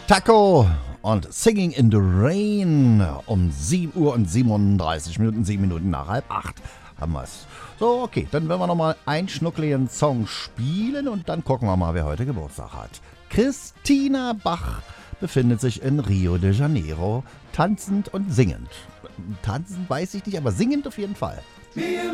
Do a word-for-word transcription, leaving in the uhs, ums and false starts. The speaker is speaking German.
Taco und Singing in the Rain um sieben Uhr und siebenunddreißig Minuten, sieben Minuten nach halb acht haben wir es. So, okay, dann werden wir nochmal einen schnuckligen Song spielen und dann gucken wir mal, wer heute Geburtstag hat. Christina Bach befindet sich in Rio de Janeiro, tanzend und singend. Tanzend weiß ich nicht, aber singend auf jeden Fall.